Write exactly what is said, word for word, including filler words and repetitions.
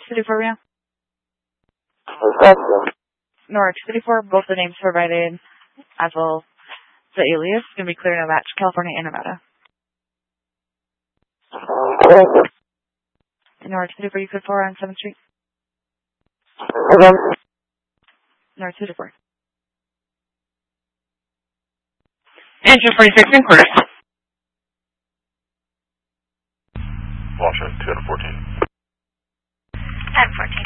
City for you? Exactly. Norwich City for, both the names provided as well as the alias. Going to be clear to match California and Nevada. Thank you. In Norwich City for, you could four on seventh Street? Again. Norwich City for. Engine forty-six in course. Washington two out of fourteen. ten fourteen.